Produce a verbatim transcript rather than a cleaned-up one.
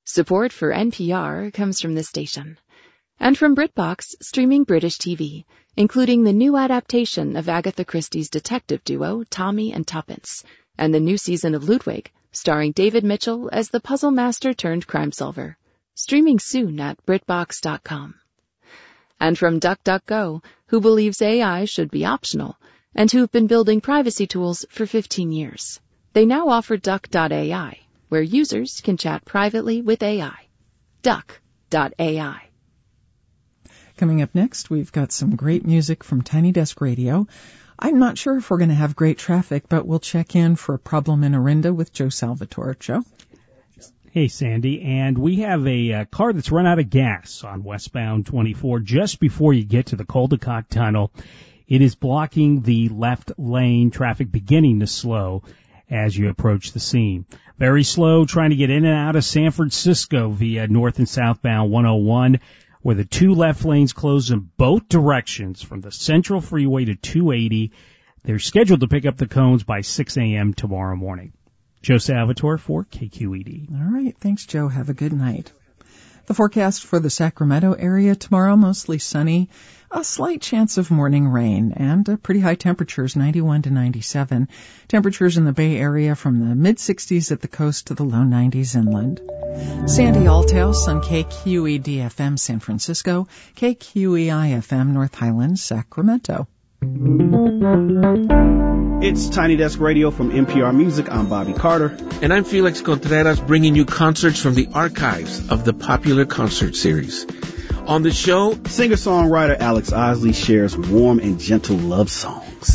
Support for N P R comes from this station. And from BritBox, streaming British T V, including the new adaptation of Agatha Christie's detective duo, Tommy and Tuppence, and the new season of Ludwig, starring David Mitchell as the puzzle master turned crime solver. Streaming soon at BritBox dot com. And from DuckDuckGo, who believes A I should be optional, and who've been building privacy tools for fifteen years. They now offer Duck dot A I, where users can chat privately with A I. Duck dot A I. Coming up next, we've got some great music from Tiny Desk Radio. I'm not sure if we're going to have great traffic, but we'll check in for a problem in Orinda with Joe Salvatore. Joe? Hey, Sandy. And we have a uh, car that's run out of gas on westbound twenty-four just before you get to the Caldecott Tunnel. It is blocking the left lane, traffic beginning to slow as you approach the scene. Very slow trying to get in and out of San Francisco via north and southbound one oh one, where the two left lanes close in both directions from the Central Freeway to two eighty. They're scheduled to pick up the cones by six a.m. tomorrow morning. Joe Salvatore for K Q E D. All right. Thanks, Joe. Have a good night. The forecast for the Sacramento area tomorrow, mostly sunny, a slight chance of morning rain, and uh, pretty high temperatures, ninety-one to ninety-seven. Temperatures in the Bay Area from the mid-sixties at the coast to the low nineties inland. Sandy Althouse on K Q E D F M San Francisco, K Q E I F M North Highlands, Sacramento. It's Tiny Desk Radio from N P R Music. I'm Bobby Carter. And I'm Felix Contreras, bringing you concerts from the archives of the popular concert series. On the show, singer-songwriter Alex Osley shares warm and gentle love songs.